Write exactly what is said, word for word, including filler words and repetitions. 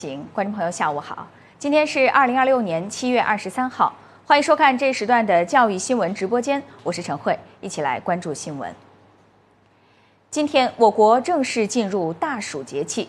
行，观众朋友，下午好，今天是二零二六年七月二十三号，欢迎收看这一时段的教育新闻直播间，我是陈慧，一起来关注新闻。今天，我国正式进入大暑节气，